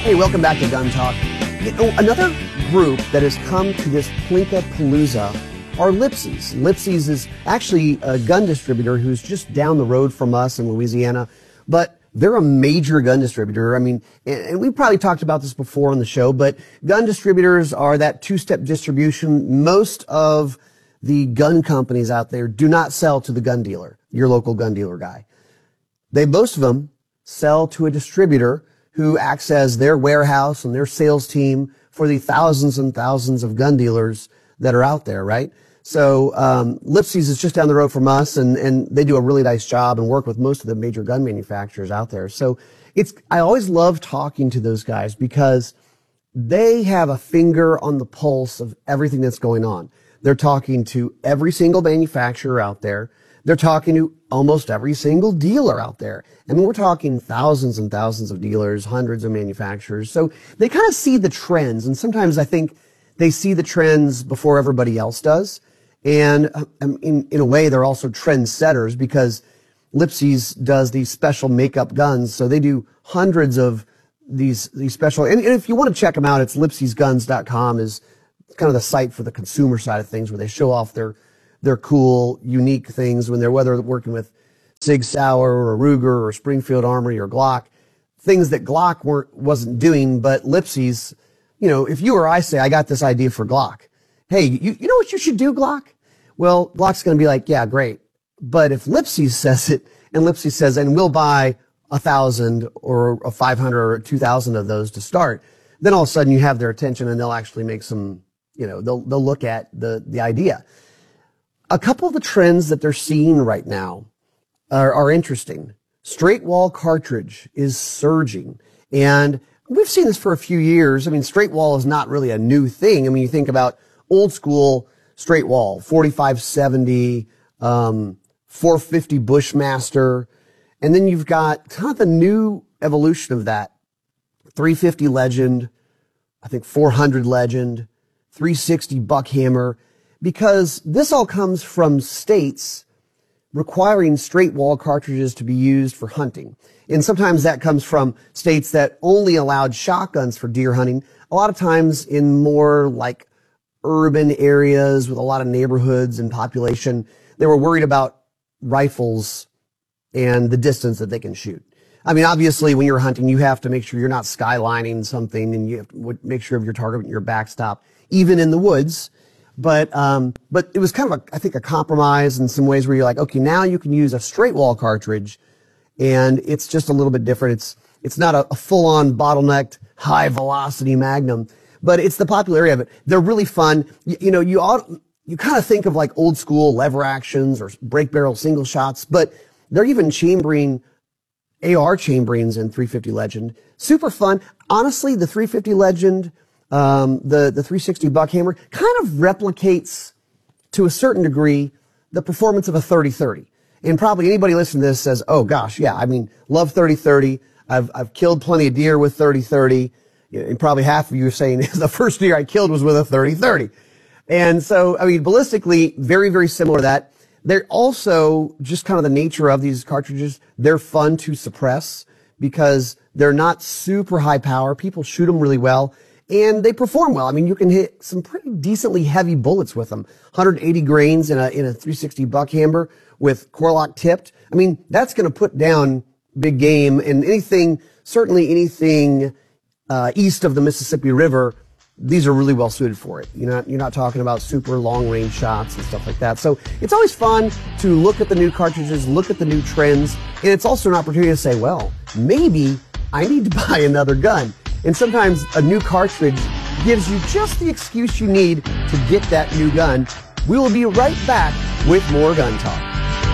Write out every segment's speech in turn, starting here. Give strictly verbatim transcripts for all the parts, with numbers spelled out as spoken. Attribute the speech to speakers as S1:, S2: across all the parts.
S1: Hey, welcome back to Gun Talk. You know, another group that has come to this Plinka-Palooza are Lipsey's. Lipsey's is actually a gun distributor who's just down the road from us in Louisiana, but they're a major gun distributor. I mean, and we've probably talked about this before on the show, but gun distributors are that two-step distribution. Most of the gun companies out there do not sell to the gun dealer, your local gun dealer guy. They, most of them, sell to a distributor who acts as their warehouse and their sales team for the thousands and thousands of gun dealers that are out there, right? So um, Lipsey's is just down the road from us, and, and they do a really nice job and work with most of the major gun manufacturers out there. So it's I always love talking to those guys because they have a finger on the pulse of everything that's going on. They're talking to every single manufacturer out there. They're talking to almost every single dealer out there. I mean, we're talking thousands and thousands of dealers, hundreds of manufacturers. So they kind of see the trends. And sometimes I think they see the trends before everybody else does. And um, in, in a way, they're also trend setters because Lipsey's does these special makeup guns. So they do hundreds of these, these special, and, and if you want to check them out, it's lipseys guns dot com is kind of the site for the consumer side of things where they show off their They're cool, unique things when they're, whether they're working with Sig Sauer or Ruger or Springfield Armory or Glock, things that Glock weren't, wasn't doing, but Lipsey's, you know, if you or I say, I got this idea for Glock. Hey, you, you know what you should do, Glock? Well, Glock's going to be like, yeah, great. But if Lipsey says it and Lipsey says, and we'll buy a thousand or a five hundred or two thousand of those to start, then all of a sudden you have their attention and they'll actually make some, you know, they'll, they'll look at the, the idea. A couple of the trends that they're seeing right now are, are interesting. Straight wall cartridge is surging. And we've seen this for a few years. I mean, straight wall is not really a new thing. I mean, you think about old school straight wall, forty-five seventy, um, four fifty Bushmaster. And then you've got kind of the new evolution of that. three fifty Legend, I think four hundred Legend, three sixty Buckhammer. Because this all comes from states requiring straight wall cartridges to be used for hunting. And sometimes that comes from states that only allowed shotguns for deer hunting. A lot of times in more like urban areas with a lot of neighborhoods and population, they were worried about rifles and the distance that they can shoot. I mean, obviously when you're hunting, you have to make sure you're not skylining something and you have to make sure of your target and your backstop, even in the woods. But, um, but it was kind of a, I think a compromise in some ways where you're like, okay, now you can use a straight wall cartridge and it's just a little bit different. It's, it's not a, a full on bottlenecked high velocity Magnum, but it's the popularity of it. They're really fun. You, you know, you ought, you kind of think of like old school lever actions or break barrel single shots, but they're even chambering A R chamberings in three fifty Legend. Super fun. Honestly, the three fifty Legend, Um, the, the three sixty Buckhammer kind of replicates to a certain degree the performance of a thirty thirty. And probably anybody listening to this says, oh gosh, yeah, I mean, love thirty thirty. I've, I've killed plenty of deer with thirty thirty. And probably half of you are saying the first deer I killed was with a thirty thirty. And so, I mean, ballistically, very, very similar to that. They're also just kind of the nature of these cartridges. They're fun to suppress because they're not super high power. People shoot them really well. And they perform well. I mean, you can hit some pretty decently heavy bullets with them. one hundred eighty grains in a, in a three sixty Buckhammer with Core-Lokt tipped. I mean, that's going to put down big game, and anything, certainly anything, uh, east of the Mississippi River, these are really well suited for it. You're not, you're not talking about super long range shots and stuff like that. So it's always fun to look at the new cartridges, look at the new trends, and it's also an opportunity to say, well, maybe I need to buy another gun. And sometimes a new cartridge gives you just the excuse you need to get that new gun. We will be right back with more Gun Talk.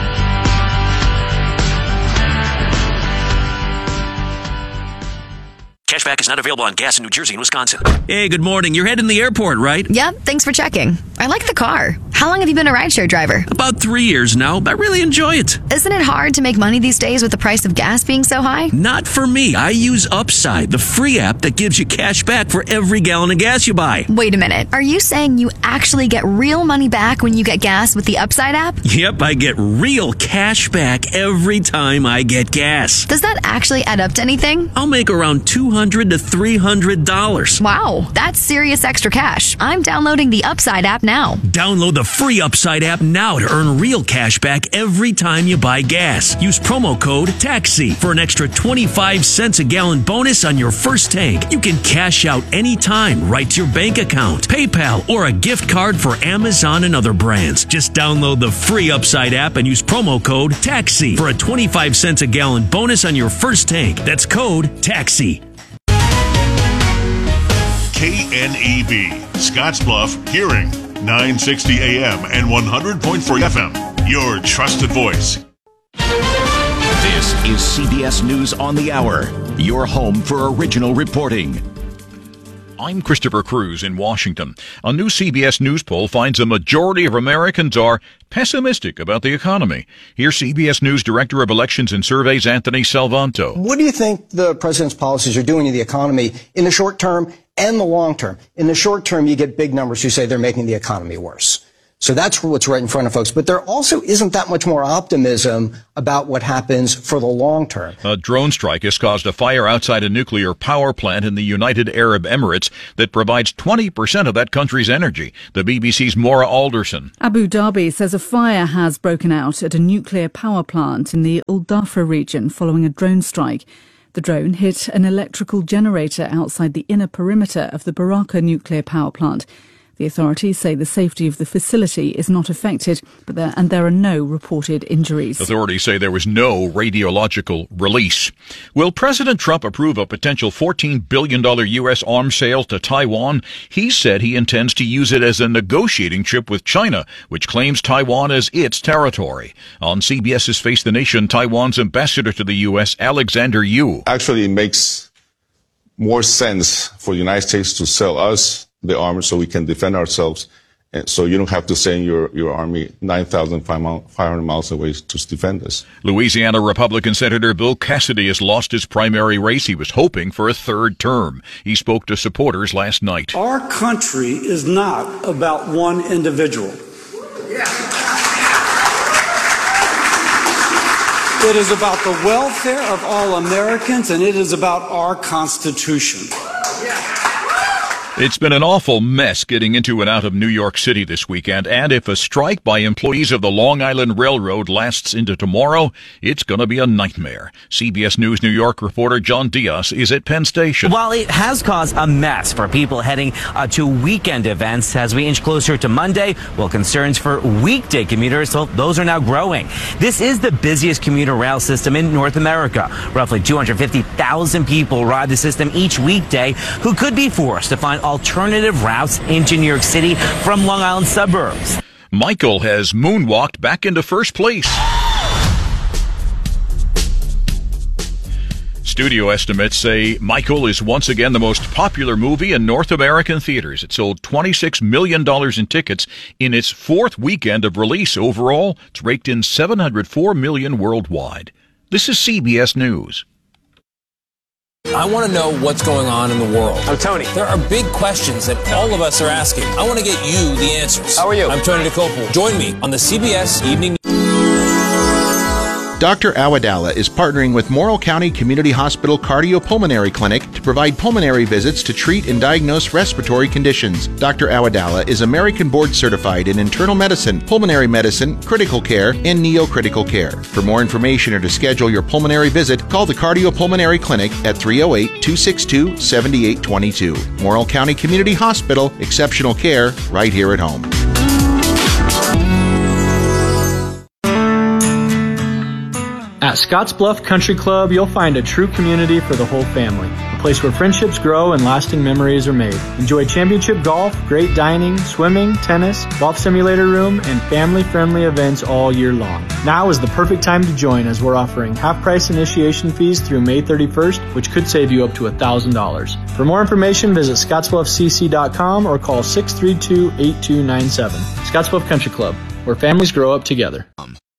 S2: Cashback is not available on gas in New Jersey and Wisconsin. Hey, good morning. You're heading to the airport, right?
S3: Yep, thanks for checking. I like the car. How long have you been a rideshare driver?
S2: About three years now. I really enjoy it.
S3: Isn't it hard to make money these days with the price of gas being so high?
S2: Not for me. I use Upside, the free app that gives you cash back for every gallon of gas you buy.
S3: Wait a minute. Are you saying you actually get real money back when you get gas with the Upside app?
S2: Yep, I get real cash back every time I get gas.
S3: Does that actually add up to anything?
S2: I'll make around two hundred hundred to three hundred dollars.
S3: Wow, that's serious extra cash. I'm downloading the Upside app now.
S2: Download the free Upside app now to earn real cash back every time you buy gas. Use promo code TAXI for an extra twenty-five cents a gallon bonus on your first tank. You can cash out anytime right to your bank account, PayPal, or a gift card for Amazon and other brands. Just download the free Upside app and use promo code TAXI for a twenty-five cents a gallon bonus on your first tank. That's code TAXI.
S4: K N E B, Scottsbluff, Hearing, nine sixty A M and one hundred point three F M. Your trusted voice.
S5: This is C B S News on the Hour, your home for original reporting.
S6: I'm Christopher Cruz in Washington. A new C B S News poll finds a majority of Americans are pessimistic about the economy. Here's C B S News Director of Elections and Surveys, Anthony Salvanto.
S7: What do you think the president's policies are doing to the economy in the short term and the long term? In the short term, you get big numbers who say they're making the economy worse. So that's what's right in front of folks. But there also isn't that much more optimism about what happens for the long term.
S6: A drone strike has caused a fire outside a nuclear power plant in the United Arab Emirates that provides twenty percent of that country's energy. The B B C's Maura Alderson.
S8: Abu Dhabi says a fire has broken out at a nuclear power plant in the Al Dhafra region following a drone strike. The drone hit an electrical generator outside the inner perimeter of the Baraka nuclear power plant. The authorities say the safety of the facility is not affected, but there, and there are no reported injuries.
S6: Authorities say there was no radiological release. Will President Trump approve a potential fourteen billion dollars U S arms sale to Taiwan? He said he intends to use it as a negotiating chip with China, which claims Taiwan as its territory. On CBS's Face the Nation, Taiwan's ambassador to the U S, Alexander Yu.
S9: Actually, it makes more sense for the United States to sell us the armor so we can defend ourselves, and so you don't have to send your, your army nine thousand five hundred miles away to defend us.
S6: Louisiana Republican Senator Bill Cassidy has lost his primary race. He was hoping for a third term. He spoke to supporters last night.
S10: Our country is not about one individual. It is about the welfare of all Americans, and it is about our Constitution.
S6: It's been an awful mess getting into and out of New York City this weekend, and if a strike by employees of the Long Island Railroad lasts into tomorrow, it's going to be a nightmare. C B S News New York reporter John Diaz is at Penn Station.
S11: While it has caused a mess for people heading uh, to weekend events as we inch closer to Monday, well, concerns for weekday commuters, well, those are now growing. This is the busiest commuter rail system in North America. Roughly two hundred fifty thousand people ride the system each weekday who could be forced to find alternative routes into New York City from Long Island suburbs.
S6: Michael has moonwalked back into first place. Studio estimates say Michael is once again the most popular movie in North American theaters. It sold twenty-six million dollars in tickets in its fourth weekend of release. Overall, it's raked in seven hundred four million dollars worldwide. This is C B S News.
S12: I want to know what's going on in the world.
S13: I'm Tony.
S12: There are big questions that all of us are asking. I want to get you the answers.
S13: How are you?
S12: I'm Tony DeCopel. Join me on the C B S Evening.
S14: Doctor Awadallah is partnering with Morrill County Community Hospital Cardiopulmonary Clinic to provide pulmonary visits to treat and diagnose respiratory conditions. Doctor Awadallah is American Board Certified in internal medicine, pulmonary medicine, critical care, and neocritical care. For more information or to schedule your pulmonary visit, call the Cardiopulmonary Clinic at three oh eight, two six two, seven eight two two. Morrill County Community Hospital, exceptional care right here at home.
S15: At Scottsbluff Country Club, you'll find a true community for the whole family. A place where friendships grow and lasting memories are made. Enjoy championship golf, great dining, swimming, tennis, golf simulator room, and family-friendly events all year long. Now is the perfect time to join as we're offering half-price initiation fees through May thirty-first, which could save you up to one thousand dollars. For more information, visit scottsbluff c c dot com or call six three two, eight two nine seven. Scottsbluff Country Club, where families grow up together.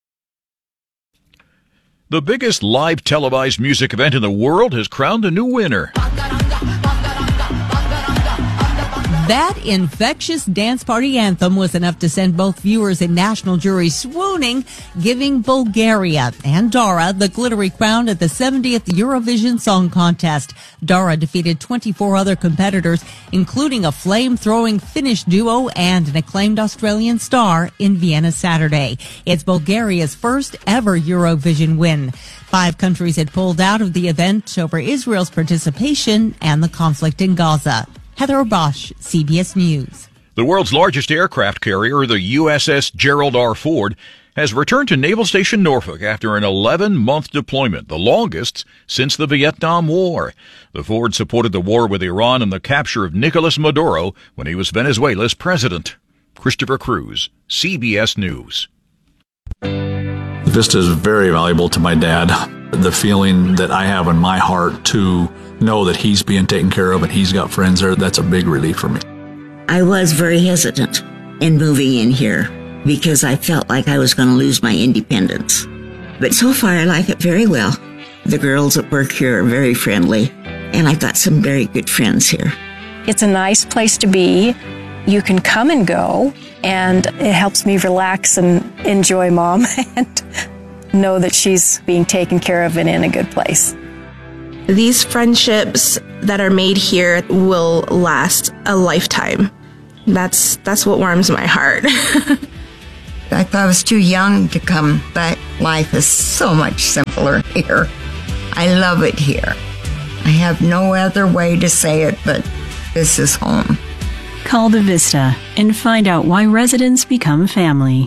S6: The biggest live televised music event in the world has crowned a new winner.
S13: That infectious dance party anthem was enough to send both viewers and national juries swooning, giving Bulgaria and Dara the glittery crown at the seventieth Eurovision Song Contest. Dara defeated twenty-four other competitors, including a flame-throwing Finnish duo and an acclaimed Australian star in Vienna Saturday. It's Bulgaria's first ever Eurovision win. Five countries had pulled out of the event over Israel's participation and the conflict in Gaza. Heather Bosch, C B S News.
S6: The world's largest aircraft carrier, the U S S Gerald R. Ford, has returned to Naval Station Norfolk after an eleven-month deployment, the longest since the Vietnam War. The Ford supported the war with Iran and the capture of Nicolas Maduro when he was Venezuela's president. Christopher Cruz, C B S News.
S16: Vista is very valuable to my dad. The feeling that I have in my heart to know that he's being taken care of and he's got friends there, that's a big relief for me.
S17: I was very hesitant in moving in here because I felt like I was going to lose my independence. But so far I like it very well. The girls that work here are very friendly, and I've got some very good friends here.
S18: It's a nice place to be. You can come and go, and it helps me relax and enjoy Mom and know that she's being taken care of and in a good place.
S19: These friendships that are made here will last a lifetime. That's that's what warms my heart.
S20: I thought I was too young to come, but life is so much simpler here. I love it here. I have no other way to say it, but this is home.
S21: Call the Vista and find out why residents become family.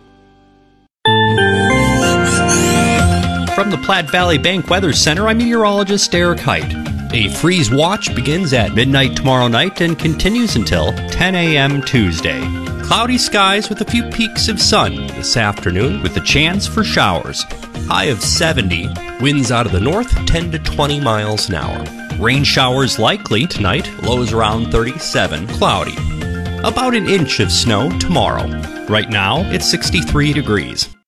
S22: From the Platte Valley Bank Weather Center, I'm meteorologist Eric Height. A freeze watch begins at midnight tomorrow night and continues until ten a.m. Tuesday. Cloudy skies with a few peaks of sun this afternoon with a chance for showers. High of seventy. Winds out of the north ten to twenty miles an hour. Rain showers likely tonight. Lows around thirty-seven. Cloudy. About an inch of snow tomorrow. Right now, it's sixty-three degrees.